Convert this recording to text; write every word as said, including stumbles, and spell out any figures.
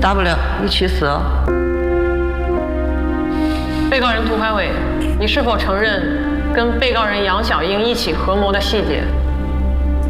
大不了一起死啊。 被告人涂怀伟，你是否承认跟被告人杨小英一起合谋的细节？